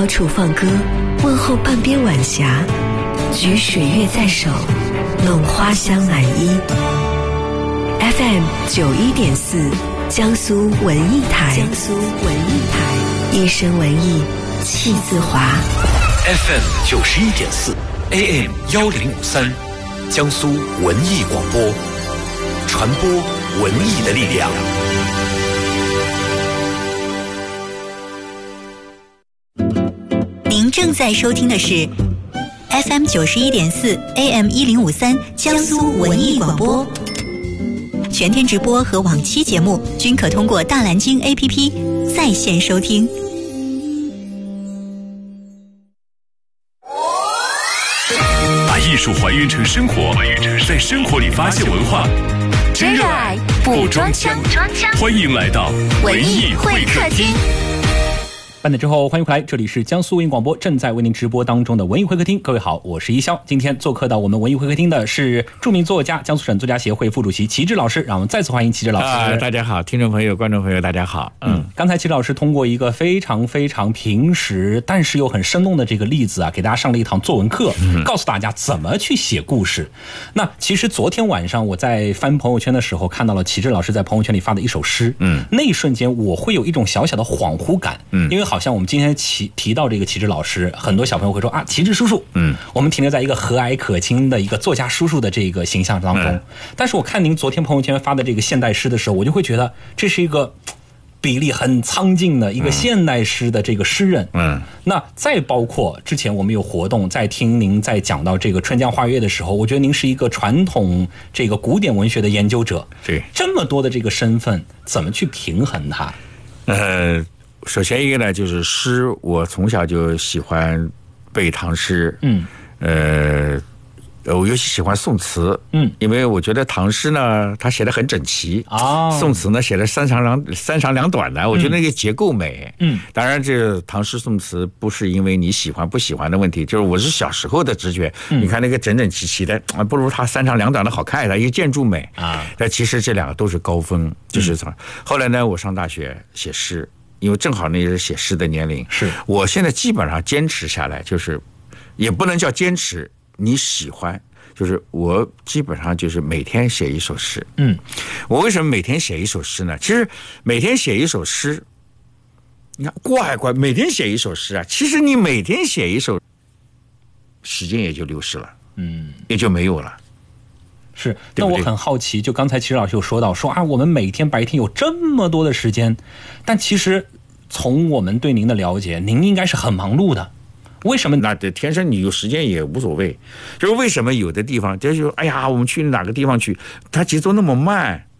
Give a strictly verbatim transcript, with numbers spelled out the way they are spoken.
高处放歌，问候半边晚霞，举水月在手，弄花香满衣。F M 九一点四，江苏文艺台，江苏文艺台，一身文艺气自华。 F M 九十一点四 ，A M 幺零五三，江苏文艺广播，传播文艺的力量。 您正在收听的是 F M 九十一点四 A M 一零五三江苏文艺广播，全天直播和往期节目均可通过大蓝鲸 A P P 在线收听。 把艺术还原成生活，在生活里发现文化，真热爱不装腔。欢迎来到文艺会客厅。 半点之后，欢迎回来，这里是江苏文艺广播正在为您直播当中的文艺会客厅。各位好，我是一潇。今天做客到我们文艺会客厅的是著名作家、江苏省作家协会副主席齐志老师，让我们再次欢迎齐志老师。 啊，大家好，听众朋友、观众朋友，大家好。 嗯，刚才齐志老师通过一个非常非常平实，但是又很生动的这个例子啊，给大家上了一堂作文课，嗯、告诉大家怎么去写故事。那其实昨天晚上我在翻朋友圈的时候，看到了齐志老师在朋友圈里发的一首诗。嗯，那一瞬间我会有一种小小的恍惚感。嗯，因为好像我们今天提提到这个齐志老师，很多小朋友会说啊，齐志叔叔。嗯，我们停留在一个和蔼可亲的一个作家叔叔的这个形象当中。嗯、但是我看您昨天朋友圈发的这个现代诗的时候，我就会觉得这是一个比例很苍劲的一个现代诗的这个诗人。嗯，那再包括之前我们有活动，在听您在讲到这个春江花月的时候，我觉得您是一个传统这个古典文学的研究者。 对， 这么多的这个身份，怎么去平衡它？ 呃。首先一个呢，就是诗，我从小就喜欢背唐诗，嗯，呃，我尤其喜欢宋词，嗯，因为我觉得唐诗呢，它写得很整齐，哦，宋词呢写得三长两三长两短的，我觉得那个结构美，嗯，当然这唐诗宋词不是因为你喜欢不喜欢的问题，就是我是小时候的直觉，嗯、你看那个整整齐齐的，不如它三长两短的好看，它一个建筑美啊，但其实这两个都是高峰，就是什么？嗯、后来呢，我上大学写诗。因为正好那是写诗的年龄，是我现在基本上坚持下来，就是也不能叫坚持，你喜欢，就是我基本上就是每天写一首诗。嗯，我为什么每天写一首诗呢？其实每天写一首诗，你看怪怪，每天写一首诗啊，其实你每天写一首，时间也就流失了，嗯，也就没有了。 是，那我很好奇，就刚才齐志老师有说到说啊，我们每天白天有这么多的时间，但其实从我们对您的了解，您应该是很忙碌的。为什么？ 那这天生你有时间也无所谓，就是为什么有的地方就是哎呀，我们去哪个地方去，它节奏那么慢，